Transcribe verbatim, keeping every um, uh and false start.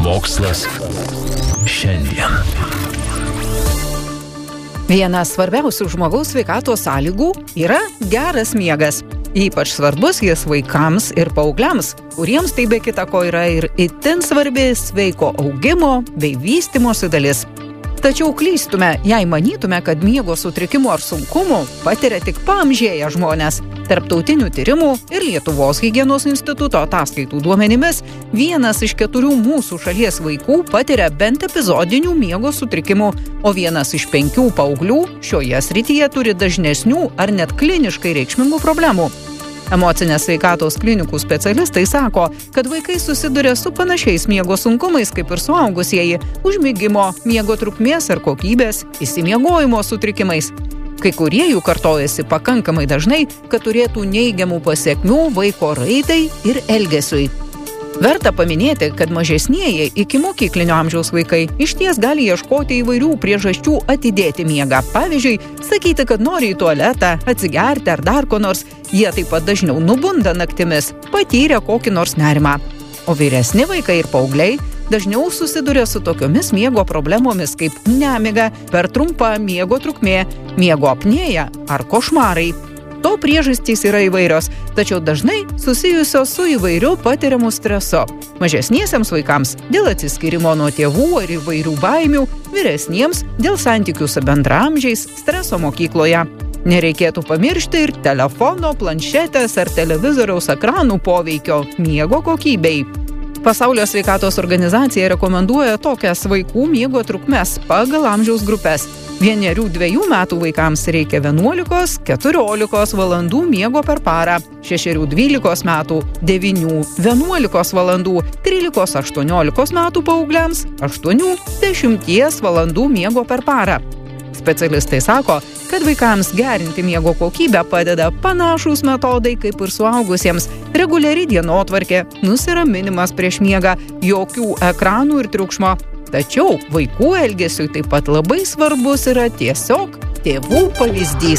Mokslas šiandien. Vienas svarbiausių žmogaus sveikatos sąlygų yra geras miegas. Ypač svarbus jis vaikams ir paaugliams, kuriems tai be kita ko yra ir itin svarbi sveiko augimo bei vystymosi dalis. Tačiau klystume, jei manytume, kad miego sutrikimų ar sunkumų patiria tik paamžėję žmonės. Tarptautinių tyrimų ir Lietuvos higienos instituto ataskaitų duomenimis vienas iš keturių mūsų šalies vaikų patiria bent epizodinių miego sutrikimų, o vienas iš penkių paauglių šioje srityje turi dažnesnių ar net kliniškai reikšmingų problemų. Emocinės sveikatos klinikų specialistai sako, kad vaikai susiduria su panašiais miego sunkumais kaip ir suaugusieji – užmigimo, miego trukmės ar kokybės, išsimiegojimo sutrikimais. Kai kurie jų kartojasi pakankamai dažnai, kad turėtų neigiamų pasekmių vaiko raidai ir elgesiui. Verta paminėti, kad mažesnieji iki mokyklinio amžiaus vaikai išties gali ieškoti įvairių priežasčių atidėti miegą. Pavyzdžiui, sakyti, kad nori į tualetą, atsigerti ar dar ko nors. Jie taip pat dažniau nubunda naktimis, patyrę kokį nors nerimą. O vyresni vaikai ir paaugliai dažniau susiduria su tokiomis miego problemomis kaip nemiga, per trumpa miego trukmė, miego apnėja ar košmarai. To priežastys yra įvairios, tačiau dažnai susijusios su įvairiu patiriamu stresu. Mažesniesiems vaikams dėl atsiskyrimo nuo tėvų ar įvairių baimių, vyresniems dėl santykių su bendraamžiais, streso mokykloje. Nereikėtų pamiršti ir telefono, planšetės ar televizoriaus ekranų poveikio miego kokybei. Pasaulio sveikatos organizacija rekomenduoja tokias vaikų miego trukmes pagal amžiaus grupes. Vienerių dviejų metų vaikams reikia vienuolikos keturiolikos valandų miego per parą, šešerių dvylikos metų devynių vienuolikos valandų, trylikos aštuoniolikos metų paaugliams aštuonių dešimties valandų miego per parą. Specialistai sako, kad vaikams gerinti miego kokybę padeda panašūs metodai kaip ir suaugusiems. Reguliari dienotvarkė, nusiraminimas prieš miegą, jokių ekranų ir triukšmo. Tačiau vaikų elgesiui taip pat labai svarbus yra tiesiog tėvų pavyzdys.